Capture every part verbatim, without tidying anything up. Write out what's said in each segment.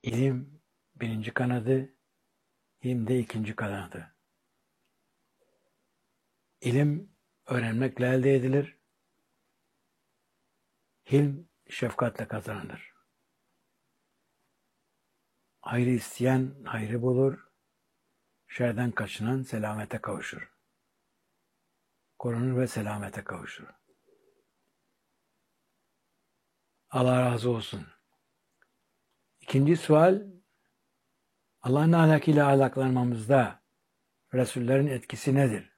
İlim birinci kanadı, ilim de ikinci kanadı. İlim öğrenmekle elde edilir. Hilm şefkatle kazanılır. Hayrı isteyen hayrı bulur. Şerden kaçınan selamete kavuşur. Korunur ve selamete kavuşur. Allah razı olsun. İkinci sual, Allah'ın ahlakıyla ahlaklanmamızda Resullerin etkisi nedir?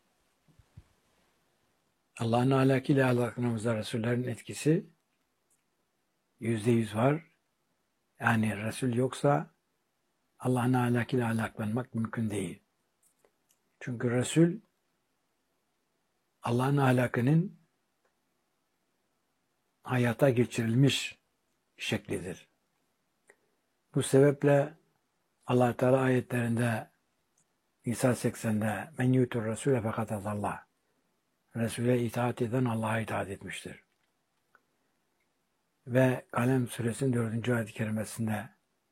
Allah'ın ahlakıyla ahlaklanmamızda Resullerin etkisi yüzde yüz var. Yani Resul yoksa Allah'ın ahlakıyla ahlaklanmak mümkün değil. Çünkü Resul Allah'ın ahlakının hayata geçirilmiş şeklidir. Bu sebeple Allah Teala ayetlerinde İsa seksende men yutur Resul'e fakat Allah. Resul'e itaat eden Allah'a itaat etmiştir. Ve Kalem suresinin dördüncü ayet-i kerimesinde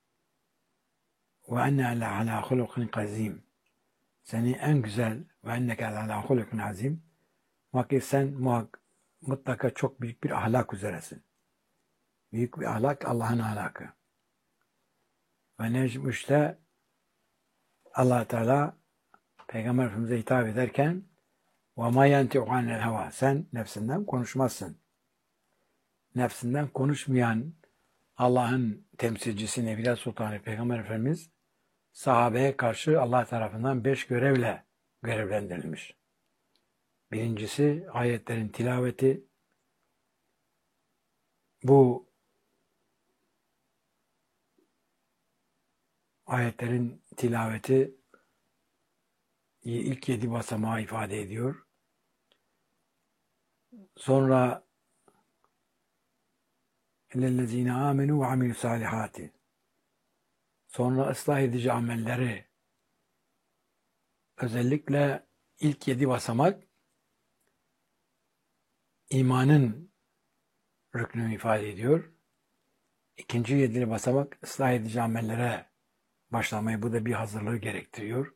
ve enne ala hulukin azim. Seni en güzel ve enneke ala hulukin azim. Muhakkak sen muhak, mutlaka çok büyük bir ahlak üzeresin. Büyük bir ahlak Allah'ın ahlakı. Ve Necm üçte Allah Teala Peygamber Efendimiz'e hitap ederken وَمَا يَنْتِعُ عَنِ الْهَوَى Sen nefsinden konuşmazsın. Nefsinden konuşmayan Allah'ın temsilcisi Nebiler Sultanı Peygamber Efendimiz sahabeye karşı Allah tarafından beş görevle görevlendirilmiş. Birincisi ayetlerin tilaveti. Bu ayetlerin tilaveti ilk yedi basamağı ifade ediyor. Sonra اِلَّذ۪ينَ آمَنُوا وَعَمِلُوا salihati. Sonra ıslah edici amelleri, özellikle ilk yedi basamak imanın rüknünü ifade ediyor. İkinci yedi basamak ıslah edici amellere başlamayı, bu da bir hazırlığı gerektiriyor.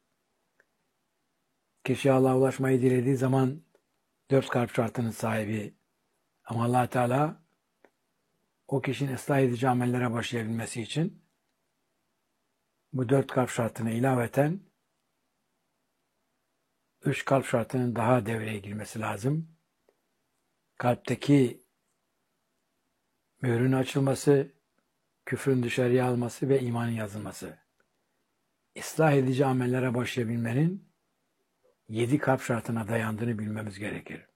Kişi Allah'a ulaşmayı dilediği zaman dört kalp şartının sahibi. Ama Allah Teala o kişinin ıslah edici amellere başlayabilmesi için bu dört kalp şartına ilaveten üç kalp şartının daha devreye girmesi lazım. Kalpteki mührün açılması, küfrün dışarıya alması ve imanın yazılması. İslah edici amellere başlayabilmenin yedi kalp şartına dayandığını bilmemiz gerekir.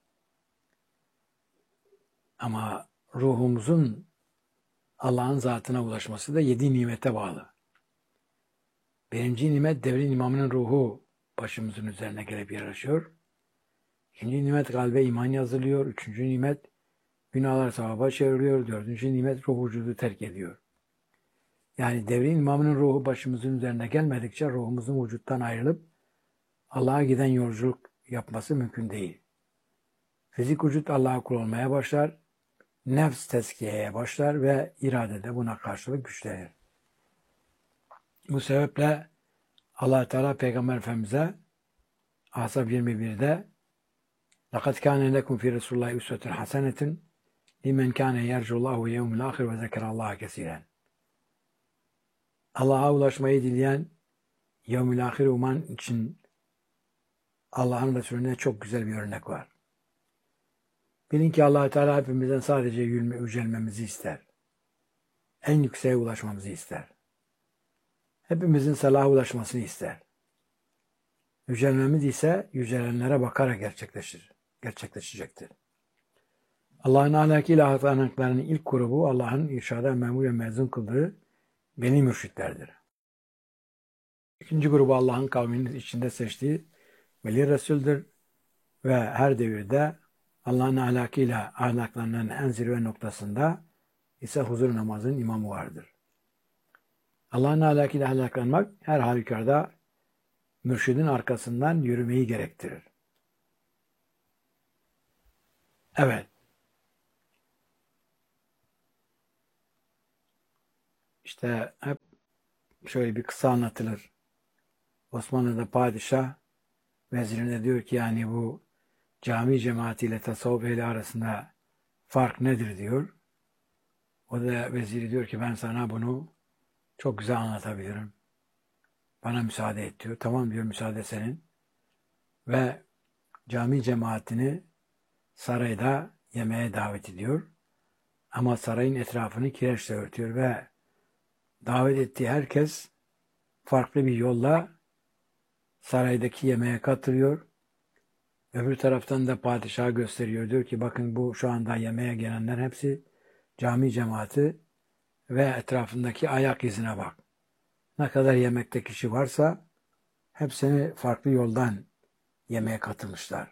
Ama ruhumuzun Allah'ın zatına ulaşması da yedi nimete bağlı. Birinci nimet devrin imamının ruhu başımızın üzerine gelip yerleşiyor. İkinci nimet kalbe iman yazılıyor. Üçüncü nimet günahlar sevaba çevriliyor. Dördüncü nimet ruh vücudu terk ediyor. Yani devrin imamının ruhu başımızın üzerine gelmedikçe ruhumuzun vücuttan ayrılıp Allah'a giden yolculuk yapması mümkün değil. Fizik vücut Allah'a kul olmaya başlar. Nefs tezkiyeye başlar ve irade de buna karşılık güçlenir. Bu sebeple Allah Teala Peygamber Efendimiz'e Ahzab yirmi birde لَقَدْ كَانَ لَكُمْ فِي رَسُولِ اللّٰهِ اُسْوَةٌ حَسَنَةٌ لِمَنْ كَانَ يَرْجُ اللّٰهُ وَيَوْمُ الْآخِرِ وَذَكَرَ اللّٰهَ كَثِيرًا Allah'a ulaşmayı dileyen, yevmül ahir uman için Allah'ın Resulüne çok güzel bir örnek var. Bilin ki Allah Teala hepimizden sadece yülme, yücelmemizi ister. En yükseğe ulaşmamızı ister. Hepimizin salaha ulaşmasını ister. Yücelmemiz ise yücelenlere bakarak gerçekleşir, gerçekleşecektir. Allah'ın ahlakıyla ahlaklarının ilk grubu Allah'ın irşada memur ve mezun kıldığı veli mürşitlerdir. İkinci grubu Allah'ın kavminin içinde seçtiği veli Resul'dür ve her devirde Allah'ın ahlakıyla ahlaklarının en zirve noktasında ise huzur namazının imamı vardır. Allah'ın ahlakıyla ahlaklanmak her halükarda mürşidin arkasından yürümeyi gerektirir. Evet. İşte hep şöyle bir kısa anlatılır. Osmanlı'da padişah vezirine diyor ki yani bu cami cemaatiyle tasavvuf ehli arasında fark nedir diyor. O da veziri diyor ki ben sana bunu çok güzel anlatabilirim. Bana müsaade et diyor. Tamam diyor, müsaade senin. Ve cami cemaatini sarayda yemeğe davet ediyor. Ama sarayın etrafını kireçle örtüyor ve davet ettiği herkes farklı bir yolla saraydaki yemeğe katılıyor. Öbür taraftan da padişaha gösteriyor. Diyor ki bakın bu şu anda yemeğe gelenler hepsi cami cemaati ve etrafındaki ayak izine bak. Ne kadar yemekte kişi varsa hepsini farklı yoldan yemeğe katılmışlar.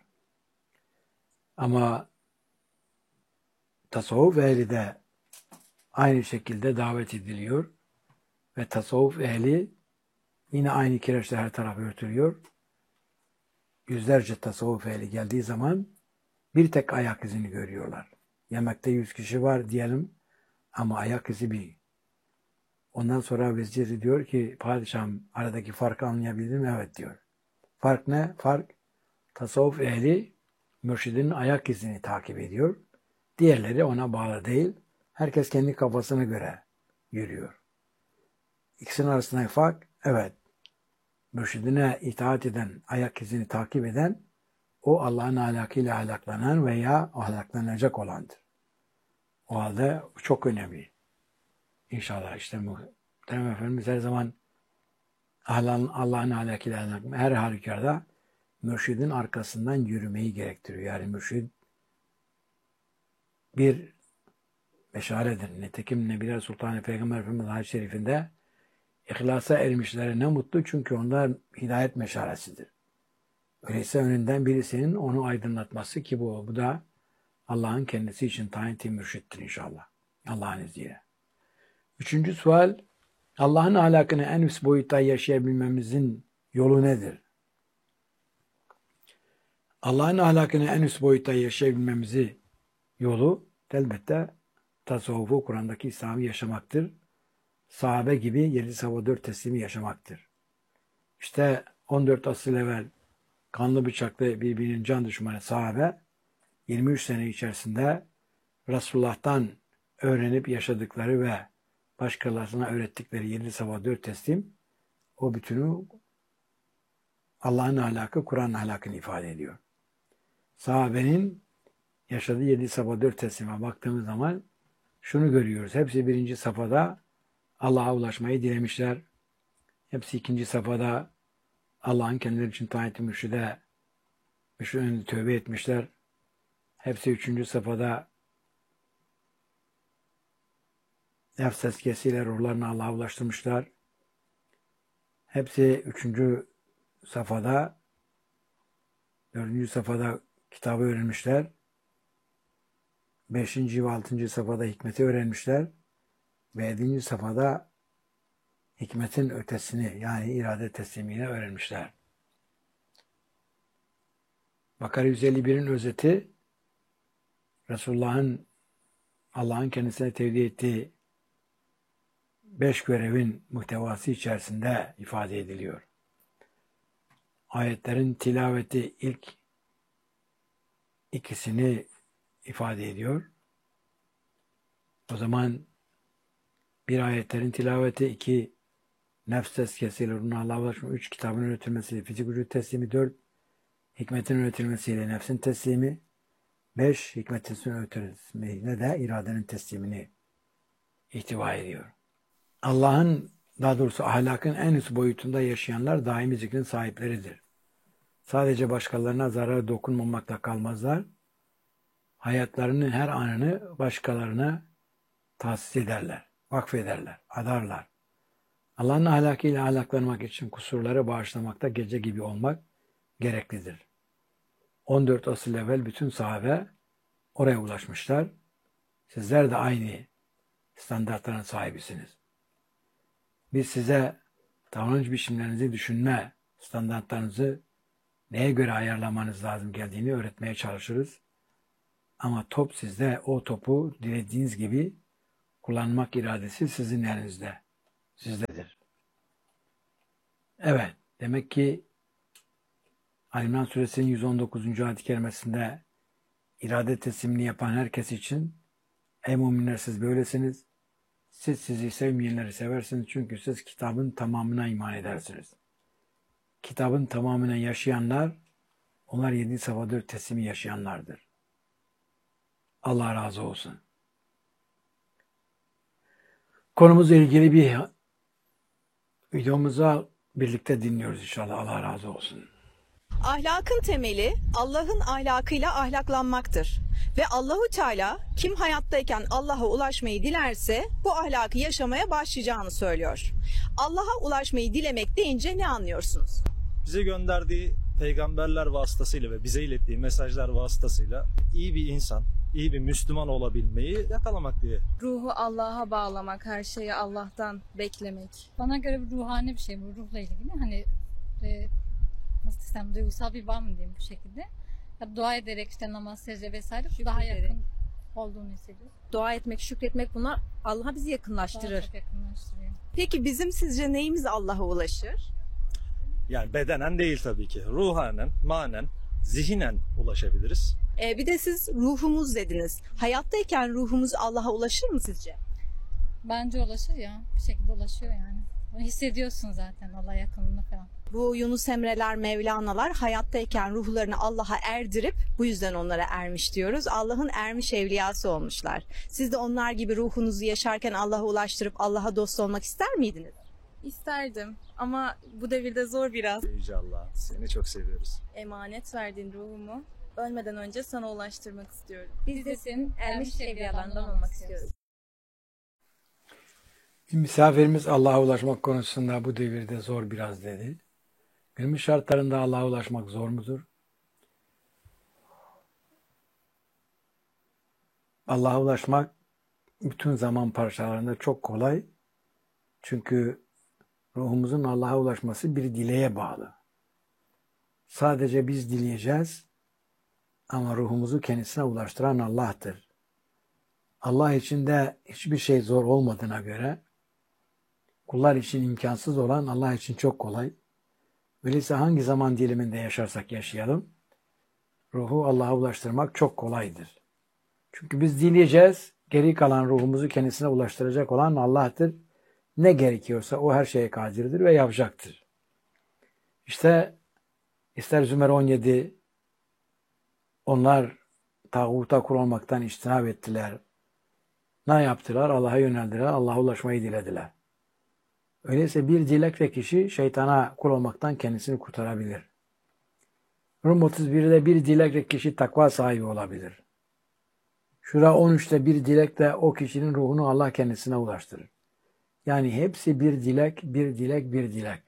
Ama tasavvuf ehli de aynı şekilde davet ediliyor ve tasavvuf ehli yine aynı kireçle her tarafı örtülüyor. Yüzlerce tasavvuf ehli geldiği zaman bir tek ayak izini görüyorlar. Yemekte yüz kişi var diyelim ama ayak izi bir. Ondan sonra vezir diyor ki padişahım aradaki farkı anlayabildin mi? Evet diyor. Fark ne? Fark tasavvuf ehli mürşidin ayak izini takip ediyor. Diğerleri ona bağlı değil. Herkes kendi kafasına göre yürüyor. İkisinin arasındaki fark evet. Mürşidine itaat eden, ayak izini takip eden o Allah'ın ahlakıyla ahlaklanan veya ahlaklanacak olandır. O halde çok önemli. İnşallah işte Muhterem Efendimiz her zaman Allah'ın, Allah'ın ahlakıyla ahlaklanan her halükarda mürşidin arkasından yürümeyi gerektiriyor. Yani mürşid bir meşaledir. Nitekim Nebiler Sultanı Peygamber Efendimiz Hadis-i Şerifinde İhlasa ermişlere ne mutlu çünkü onlar hidayet meşalesidir. Öyleyse önünden birisinin onu aydınlatması ki bu, bu da Allah'ın kendisi için tayin ettiği mürşittir inşallah. Allah'ın izniyle. Üçüncü sual, Allah'ın ahlakını en üst boyutta yaşayabilmemizin yolu nedir? Allah'ın ahlakını en üst boyutta yaşayabilmemizi yolu elbette tasavvufu Kur'an'daki İslam'ı yaşamaktır. Sahabe gibi yedi sabah dört teslimi yaşamaktır. İşte on dört asıl evvel kanlı bıçaklı birbirinin can düşmanı sahabe yirmi üç sene içerisinde Resulullah'tan öğrenip yaşadıkları ve başkalarına öğrettikleri yedi sabah dört teslim o bütünü Allah'ın ahlakı, Kur'an'ın ahlakını ifade ediyor. Sahabenin yaşadığı yedi sabah dört teslime baktığımız zaman şunu görüyoruz. Hepsi birinci safhada Allah'a ulaşmayı dilemişler. Hepsi ikinci safhada Allah'ın kendileri için tayin ettiği mürşide mürşidine tövbe etmişler. Hepsi üçüncü safhada nefs tezkiyesiyle ruhlarını Allah'a ulaştırmışlar. Hepsi üçüncü safhada, dördüncü safhada kitabı öğrenmişler. Beşinci ve altıncı safhada hikmeti öğrenmişler. Ve yedinci safhada hikmetin ötesini yani irade teslimiyle öğrenmişler. Bakara yüz elli birin özeti Resulullah'ın Allah'ın kendisine tevdi ettiği beş görevin muhtevası içerisinde ifade ediliyor. Ayetlerin tilaveti ilk ikisini ifade ediyor. O zaman bir ayetlerin tilaveti, iki nefs tezkiyesiyle ruhuna Allah'a ulaşma, üç kitabın öğretilmesiyle fizik vücut teslimi, dört hikmetin öğretilmesiyle nefsin teslimi, beş hikmetin öğretilmesiyle de iradenin teslimini ihtiva ediyor. Allah'ın, daha doğrusu ahlakın en üst boyutunda yaşayanlar daimi zikrin sahipleridir. Sadece başkalarına zarar dokunmamakla kalmazlar. Hayatlarının her anını başkalarına tahsis ederler, vakfederler, adarlar. Allah'ın ahlakıyla ahlaklanmak için kusurları bağışlamakta gece gibi olmak gereklidir. on dört asıl evvel bütün sahabe oraya ulaşmışlar. Sizler de aynı standartların sahibisiniz. Biz size davranış biçimlerinizi düşünme standartlarınızı neye göre ayarlamanız lazım geldiğini öğretmeye çalışırız. Ama top sizde, o topu dilediğiniz gibi kullanmak iradesi sizin elinizde, sizdedir. Evet, demek ki Ali İmran Suresinin yüz on dokuzuncu ayet-i kerimesinde irade teslimini yapan herkes için ey müminler siz böylesiniz. Siz sizi sevmeyenleri seversiniz çünkü siz kitabın tamamına iman edersiniz. Kitabın tamamına yaşayanlar, onlar yedi safadır teslimi yaşayanlardır. Allah razı olsun. Konumuzla ilgili bir videomuza birlikte dinliyoruz inşallah. Allah razı olsun. Ahlakın temeli Allah'ın ahlakıyla ahlaklanmaktır. Ve Allahu Teala kim hayattayken Allah'a ulaşmayı dilerse bu ahlakı yaşamaya başlayacağını söylüyor. Allah'a ulaşmayı dilemek deyince ne anlıyorsunuz? Bize gönderdiği peygamberler vasıtasıyla ve bize ilettiği mesajlar vasıtasıyla iyi bir insan, iyi bir Müslüman olabilmeyi yakalamak diye. Ruhu Allah'a bağlamak, her şeyi Allah'tan beklemek. Bana göre bir ruhani bir şey bu, ruhla ilgili. Hani e, nasıl desem, duygusal bir bağ mı diyeyim bu şekilde. Ya, dua ederek işte namaz, secde vesaire daha yakın olduğunu hissediyoruz. Dua etmek, şükretmek, bunlar Allah'a bizi Daha yakınlaştırır. çok yakınlaştırıyor. Peki bizim sizce neyimiz Allah'a ulaşır? Yani bedenen değil tabii ki. Ruhanen, manen, zihinen ulaşabiliriz. Ee, bir de siz ruhumuz dediniz. Hayattayken ruhumuz Allah'a ulaşır mı sizce? Bence ulaşır ya. Bir şekilde ulaşıyor yani. Onu hissediyorsun zaten, Allah yakınlığını falan. Bu Yunus Emre'ler, Mevlana'lar hayattayken ruhlarını Allah'a erdirip bu yüzden onlara ermiş diyoruz. Allah'ın ermiş evliyası olmuşlar. Siz de onlar gibi ruhunuzu yaşarken Allah'a ulaştırıp Allah'a dost olmak ister miydiniz? İsterdim ama bu devirde zor biraz. Yüce Allah, seni çok seviyoruz. Emanet verdiğin ruhumu ölmeden önce sana ulaştırmak istiyorum. Biz de senin ermiş evliyalarından olmak istiyoruz. Bir misafirimiz Allah'a ulaşmak konusunda bu devirde zor biraz dedi. Günümüz şartlarında Allah'a ulaşmak zor mudur? Allah'a ulaşmak bütün zaman parçalarında çok kolay. Çünkü ruhumuzun Allah'a ulaşması bir dileğe bağlı. Sadece biz dileyeceğiz ama ruhumuzu kendisine ulaştıran Allah'tır. Allah için de hiçbir şey zor olmadığına göre kullar için imkansız olan Allah için çok kolay. Öyleyse hangi zaman diliminde yaşarsak yaşayalım, ruhu Allah'a ulaştırmak çok kolaydır. Çünkü biz dileyeceğiz, geri kalan ruhumuzu kendisine ulaştıracak olan Allah'tır. Ne gerekiyorsa o her şeye kadirdir ve yapacaktır. İşte ister Zümer on yedi, onlar tağuta kul olmaktan içtinab ettiler. Ne yaptılar? Allah'a yöneldiler, Allah'a ulaşmayı dilediler. Öyleyse bir dilekle kişi şeytana kul olmaktan kendisini kurtarabilir. Rum otuz birde bir dilekle kişi takva sahibi olabilir. Şura on üçte bir dilekle o kişinin ruhunu Allah kendisine ulaştırır. Yani hepsi bir dilek, bir dilek, bir dilek.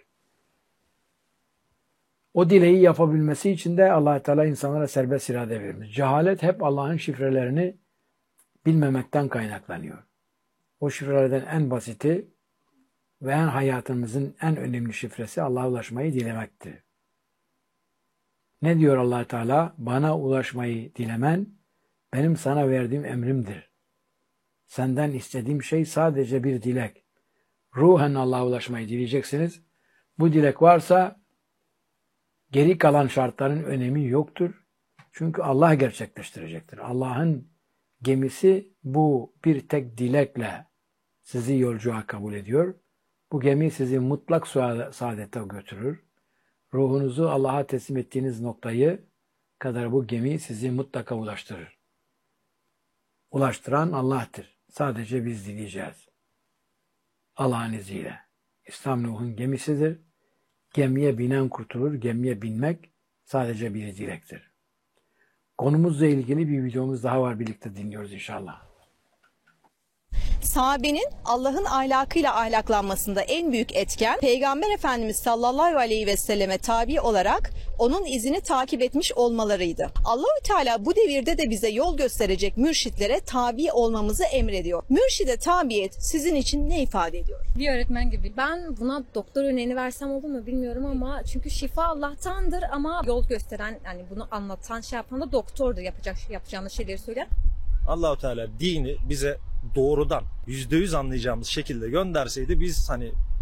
O dileği yapabilmesi için de Allah Teala insanlara serbest irade vermiş. Cehalet hep Allah'ın şifrelerini bilmemekten kaynaklanıyor. O şifrelerden en basiti ve en hayatımızın en önemli şifresi Allah'a ulaşmayı dilemektir. Ne diyor Allah Teala? Bana ulaşmayı dilemen benim sana verdiğim emrimdir. Senden istediğim şey sadece bir dilek. Ruhen Allah'a ulaşmayı dileyeceksiniz. Bu dilek varsa geri kalan şartların önemi yoktur. Çünkü Allah gerçekleştirecektir. Allah'ın gemisi bu bir tek dilekle sizi yolculuğa kabul ediyor. Bu gemi sizi mutlak saadete götürür. Ruhunuzu Allah'a teslim ettiğiniz noktayı kadar bu gemi sizi mutlaka ulaştırır. Ulaştıran Allah'tır. Sadece biz dileyeceğiz. Allah'ın izniyle. İslam Nuh'un gemisidir. Gemiye binen kurtulur. Gemiye binmek sadece bir dilektir. Konumuzla ilgili bir videomuz daha var. Birlikte dinliyoruz inşallah. Sahabenin Allah'ın ahlakıyla ahlaklanmasında en büyük etken Peygamber Efendimiz sallallahu aleyhi ve selleme tabi olarak onun izini takip etmiş olmalarıydı. Allahü Teala bu devirde de bize yol gösterecek mürşitlere tabi olmamızı emrediyor. Mürşide tabiyet sizin için ne ifade ediyor? Bir öğretmen gibi. Ben buna doktor örneğini versem olur mu bilmiyorum ama çünkü şifa Allah'tandır ama yol gösteren, yani bunu anlatan, şey yapan da doktordur, yapacak yapacağınız şeyleri söyler. Allah-u Teala dini bize doğrudan yüzde yüz anlayacağımız şekilde gönderseydi biz hani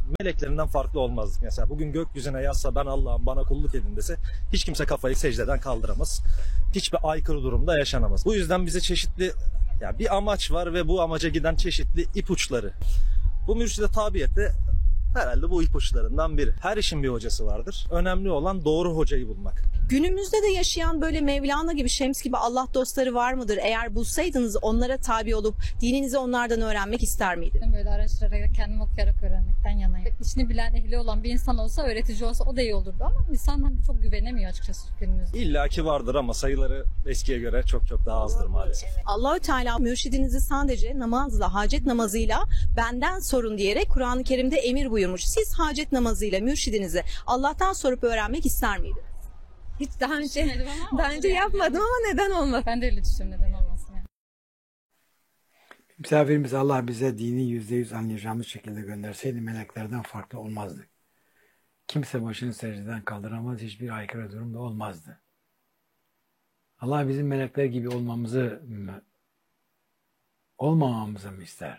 meleklerinden farklı olmazdık. Mesela bugün gökyüzüne yazsa ben Allah'ım bana kulluk edin dese hiç kimse kafayı secdeden kaldıramaz. Hiçbir aykırı durumda yaşanamaz. Bu yüzden bize çeşitli ya bir amaç var ve bu amaca giden çeşitli ipuçları. Bu mürşide tabiyet de herhalde bu ipuçlarından biri. Her işin bir hocası vardır. Önemli olan doğru hocayı bulmak. Günümüzde de yaşayan böyle Mevlana gibi, Şems gibi Allah dostları var mıdır? Eğer bulsaydınız onlara tabi olup dininizi onlardan öğrenmek ister miydiniz? Böyle araştırarak, kendim okuyarak öğrenmekten yanayım. İşini bilen, ehli olan bir insan olsa, öğretici olsa o da iyi olurdu ama insan hani çok güvenemiyor açıkçası günümüzde. İlla ki vardır ama sayıları eskiye göre çok çok daha azdır maalesef. Allahü Teala mürşidinizi sadece namazla, hacet namazıyla benden sorun diyerek Kur'an-ı Kerim'de emir buyurmuş. Siz hacet namazıyla mürşidinizi Allah'tan sorup öğrenmek ister miydiniz? Hiç daha önce Düşünmedim ama daha olur önce yani. yapmadım ama neden olmaz? Ben de öyle düşünüyorum, neden olmasın yani. Misafirimiz Allah bize dini yüzde yüz anlayacağımız şekilde gönderseydi meleklerden farklı olmazdık. Kimse başını secdeden kaldıramaz, hiçbir aykırı durumda olmazdı. Allah bizim melekler gibi olmamızı mı, olmamamızı mı ister?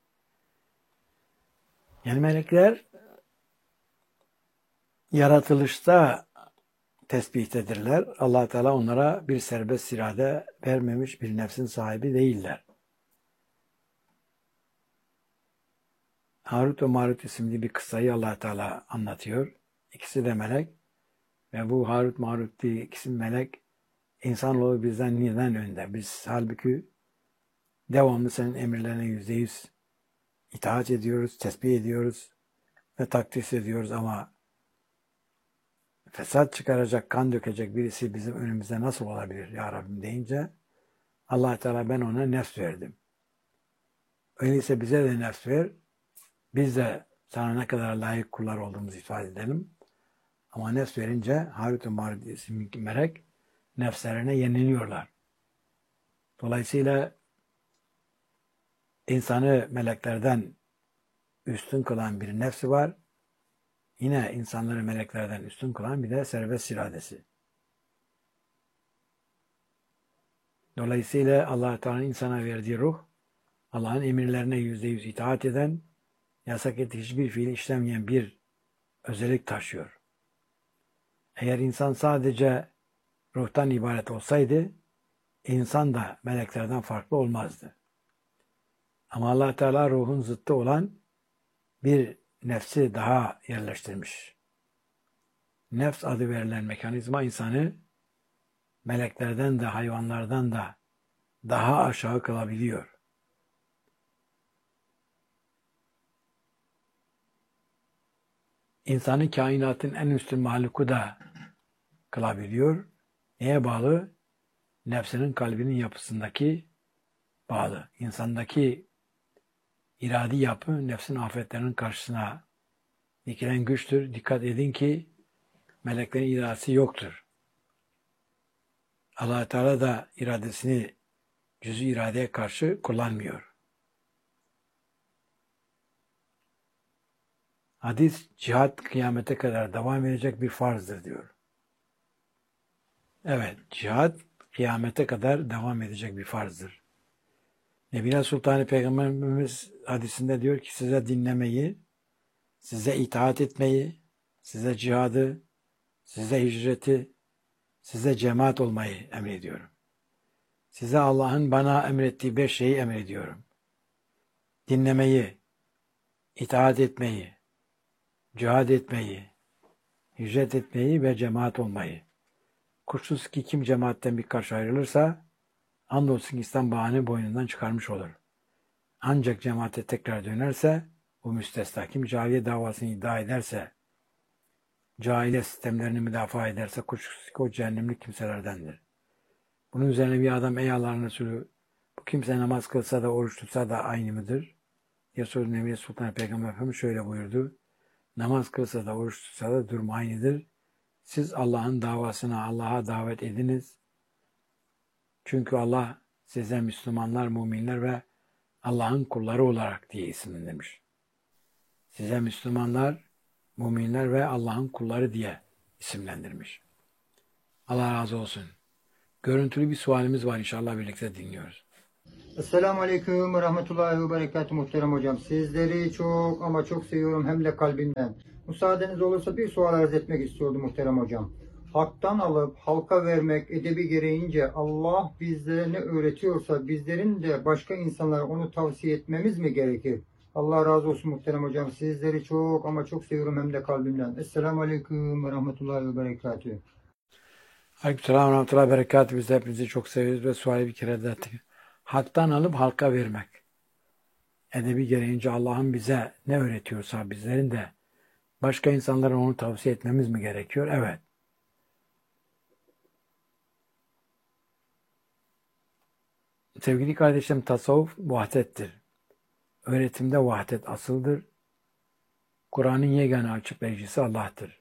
Yani melekler yaratılışta tesbihdedirler. Allah Teala onlara bir serbest irade vermemiş, bir nefsin sahibi değiller. Harut ve Marut isimli bir kıssayı Allah Teala anlatıyor. İkisi de melek ve bu Harut Marut diye ikisi melek. İnsanoğlu bizden neden önde? Biz halbuki devamlı senin emirlerine yüzde yüz itaat ediyoruz, tesbih ediyoruz ve takdis ediyoruz ama fesat çıkaracak, kan dökecek birisi bizim önümüzde nasıl olabilir ya Rabbim deyince Allah Teala ben ona nefs verdim. Öyleyse bize de nefs ver. Biz de sana ne kadar layık kullar olduğumuzu ifade edelim. Ama nefs verince Harut ve Marut isimli melek nefslerine yeniliyorlar. Dolayısıyla insanı meleklerden üstün kılan bir nefsi var. Yine insanları meleklerden üstün kılan bir de serbest iradesi. Dolayısıyla Allah Teala'nın insana verdiği ruh, Allah'ın emirlerine yüzde yüz itaat eden, yasak ettiği hiçbir fiil işlemeyen bir özellik taşıyor. Eğer insan sadece ruhtan ibaret olsaydı, insan da meleklerden farklı olmazdı. Ama Allah Teala ruhun zıttı olan bir nefsi daha yerleştirmiş. Nefs adı verilen mekanizma insanı meleklerden de hayvanlardan da daha aşağı kılabiliyor. İnsanı kainatın en üstün mahluku da kılabiliyor. Neye bağlı? Nefsinin kalbinin yapısındaki bağlı. İnsandaki iradi yapı nefsin afetlerinin karşısına dikilen güçtür. Dikkat edin ki meleklerin iradesi yoktur. Allah Teala da iradesini cüz-i iradeye karşı kullanmıyor. Hadis, cihat kıyamete kadar devam edecek bir farzdır diyor. Evet, cihat kıyamete kadar devam edecek bir farzdır. Nebine Sultanı Peygamberimiz hadisinde diyor ki size dinlemeyi, size itaat etmeyi, size cihadı, size hicreti, size cemaat olmayı emrediyorum. Size Allah'ın bana emrettiği beş şeyi emrediyorum. Dinlemeyi, itaat etmeyi, cihad etmeyi, hicret etmeyi ve cemaat olmayı. Kuşkusuz ki kim cemaatten birkaç ayrılırsa, andolsun ki İslam bağını boynundan çıkarmış olur. Ancak cemaate tekrar dönerse, bu müstesna. Kim cahiliye davasını iddia ederse, cahiliye sistemlerini müdafaa ederse, kuşkusuz ki o cehennemlik kimselerdendir. Bunun üzerine bir adam, ey Allah'ın Resulü, bu kimse namaz kılsa da oruç tutsa da aynı mıdır? Resul-i Nebi Sultan Peygamber Efendimiz şöyle buyurdu. Namaz kılsa da oruç tutsa da durum aynıdır. Siz Allah'ın davasına Allah'a davet ediniz. Çünkü Allah size Müslümanlar, müminler ve Allah'ın kulları olarak diye isimlendirmiş. Size Müslümanlar, müminler ve Allah'ın kulları diye isimlendirmiş. Allah razı olsun. Görüntülü bir sualimiz var, inşallah birlikte dinliyoruz. Esselamu Aleyküm ve Rahmetullahi ve Berekatuhu muhterem hocam. Sizleri çok ama çok seviyorum hem de kalbimden. Müsaadeniz olursa bir sual arz etmek istiyordum muhterem hocam. Hak'tan alıp halka vermek edebi gereğince Allah bizlere ne öğretiyorsa bizlerin de başka insanlara onu tavsiye etmemiz mi gerekir? Allah razı olsun muhterem hocam. Sizleri çok ama çok seviyorum hem de kalbimden. Esselamu Aleyküm ve Rahmetullahi ve Berekatuhu. Aleykümselam ve rahmetullahi ve berekatuhu. Biz de hepinizi çok seviyoruz ve suali bir kere de ettik. Haktan alıp halka vermek. Edebi gereğince Allah'ın bize ne öğretiyorsa bizlerin de başka insanlara onu tavsiye etmemiz mi gerekiyor? Evet. Sevgili kardeşlerim, tasavvuf vahdettir. Öğretimde vahdet asıldır. Kur'an'ın yegane açıklayıcısı Allah'tır.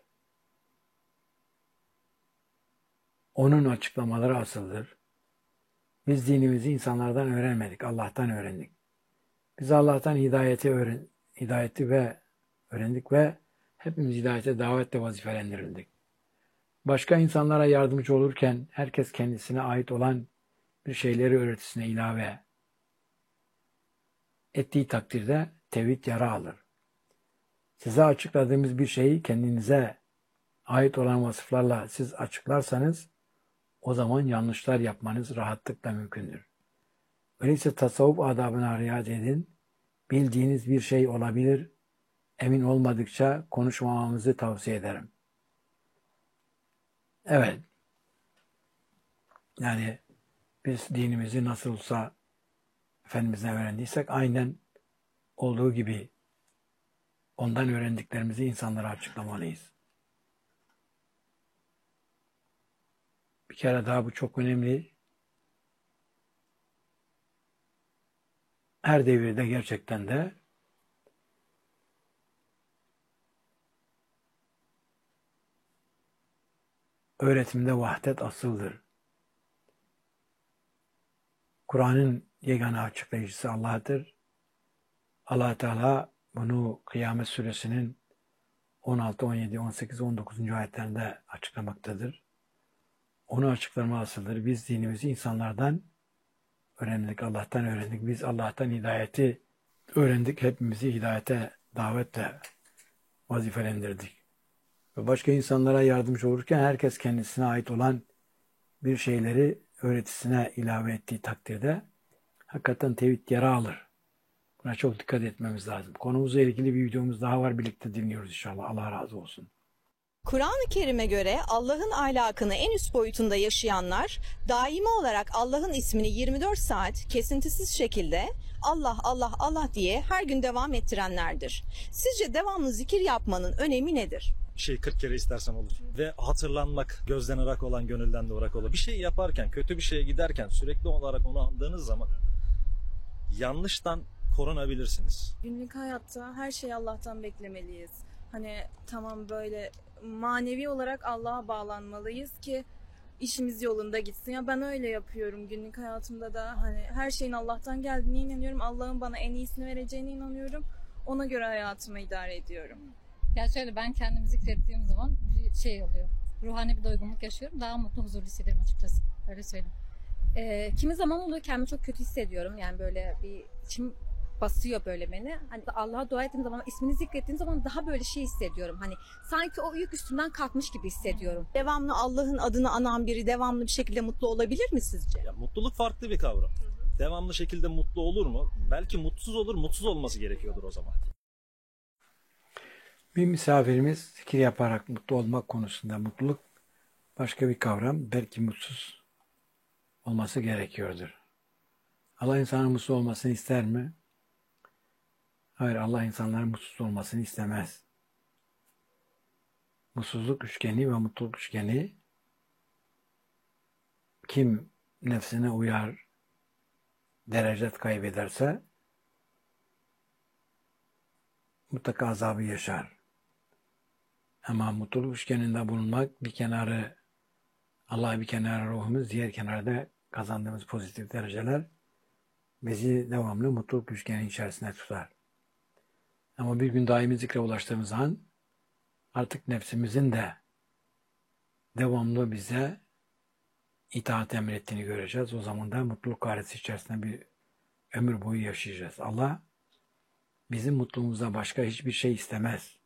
Onun açıklamaları asıldır. Biz dinimizi insanlardan öğrenmedik, Allah'tan öğrendik. Biz Allah'tan hidayeti öğren hidayeti ve öğrendik ve hepimiz hidayete davetle vazifelendirildik. Başka insanlara yardımcı olurken herkes kendisine ait olan bir şeyleri öğretisine ilave ettiği takdirde tevhid yara alır. Size açıkladığımız bir şeyi kendinize ait olan vasıflarla siz açıklarsanız o zaman yanlışlar yapmanız rahatlıkla mümkündür. Öyleyse tasavvuf adabına riayet edin. Bildiğiniz bir şey olabilir. Emin olmadıkça konuşmamamızı tavsiye ederim. Evet. Yani biz dinimizi nasıl olsa Efendimiz'den öğrendiysek aynen olduğu gibi ondan öğrendiklerimizi insanlara açıklamalıyız. Bir kere daha bu çok önemli. Her devirde gerçekten de öğretimde vahdet asıldır. Kur'an'ın yegane açıklayıcısı Allah'tır. Allah Teala bunu Kıyamet Suresinin on altı, on yedi, on sekiz, on dokuzuncu ayetlerinde açıklamaktadır. Onu açıklama asıldır. Biz dinimizi insanlardan öğrendik, Allah'tan öğrendik. Biz Allah'tan hidayeti öğrendik. Hepimizi hidayete davetle vazifelendirdik. Ve başka insanlara yardımcı olurken herkes kendisine ait olan bir şeyleri öğretisine ilave ettiği takdirde hakikaten tevhid yara alır. Buna çok dikkat etmemiz lazım. Konumuzla ilgili bir videomuz daha var. Birlikte dinliyoruz inşallah. Allah razı olsun. Kur'an-ı Kerim'e göre Allah'ın ahlakını en üst boyutunda yaşayanlar daimi olarak Allah'ın ismini yirmi dört saat kesintisiz şekilde Allah Allah Allah diye her gün devam ettirenlerdir. Sizce devamlı zikir yapmanın önemi nedir? Bir şey kırk kere istersen olur. Ve hatırlanmak, gözden ırak olan gönülden de ırak olur. Bir şey yaparken, kötü bir şeye giderken sürekli olarak onu andığınız zaman yanlıştan korunabilirsiniz. Günlük hayatta her şeyi Allah'tan beklemeliyiz. Hani tamam böyle manevi olarak Allah'a bağlanmalıyız ki işimiz yolunda gitsin. Ya ben öyle yapıyorum günlük hayatımda da. Hani her şeyin Allah'tan geldiğine inanıyorum. Allah'ın bana en iyisini vereceğine inanıyorum. Ona göre hayatımı idare ediyorum. Ya şöyle, ben kendimi zikrettiğim zaman bir şey oluyor. Ruhani bir doygunluk yaşıyorum. Daha mutlu, huzurlu hissediyorum açıkçası. Öyle söyleyeyim. Ee, kimi zaman oluyor kendimi çok kötü hissediyorum. Yani böyle bir içim basıyor böyle beni. Hani Allah'a dua ettiğim zaman, ismini zikrettiğim zaman daha böyle şey hissediyorum. Hani sanki o yük üstümden kalkmış gibi hissediyorum. Devamlı Allah'ın adını anan biri devamlı bir şekilde mutlu olabilir mi sizce? Ya, mutluluk farklı bir kavram. Devamlı şekilde mutlu olur mu? Belki mutsuz olur, mutsuz olması gerekiyordur o zaman. Bir misafirimiz zikir yaparak mutlu olmak konusunda, mutluluk başka bir kavram, belki mutsuz olması gerekiyordur. Allah insanın mutsuz olmasını ister mi? Hayır, Allah insanların mutsuz olmasını istemez. Mutsuzluk üçgeni ve mutluluk üçgeni, kim nefsine uyar, derecet kaybederse mutlaka azabı yaşar. Ama mutluluk üçgeninde bulunmak, bir kenarı Allah, bir kenarı ruhumuz, diğer kenarda kazandığımız pozitif dereceler bizi devamlı mutluluk üçgeni içerisinde tutar. Ama bir gün daimi zikre ulaştığımız an artık nefsimizin de devamlı bize itaat emrettiğini göreceğiz. O zaman da mutluluk gayreti içerisinde bir ömür boyu yaşayacağız. Allah bizim mutluluğumuza başka hiçbir şey istemez.